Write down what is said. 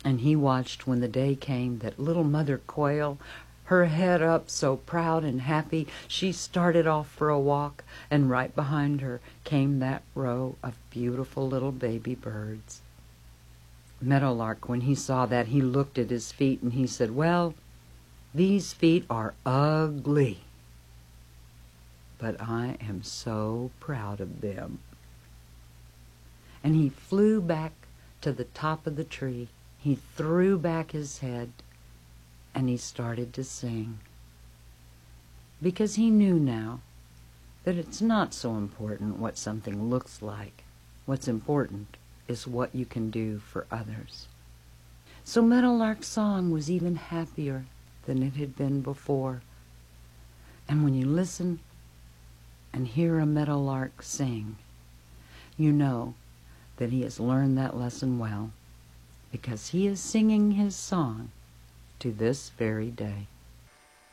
And he watched when the day came that little Mother Quail, her head up so proud and happy, she started off for a walk, and right behind her came that row of beautiful little baby birds. Meadowlark, when he saw that, he looked at his feet and he said, "Well, these feet are ugly, but I am so proud of them." And he flew back to the top of the tree. He threw back his head and he started to sing. Because he knew now that it's not so important what something looks like. What's important is what you can do for others. So Meadowlark's song was even happier than it had been before. And when you listen and hear a meadowlark sing, you know that he has learned that lesson well, because he is singing his song to this very day.